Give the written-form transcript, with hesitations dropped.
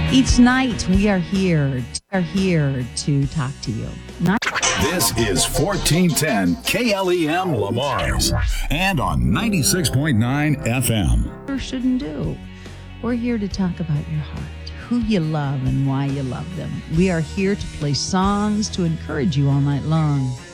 Each night we are here to talk to you. Not This is 1410 KLEM Lamars and on 96.9 FM. or shouldn't do. We're here to talk about your heart, who you love and why you love them. We are here to play songs to encourage you all night long.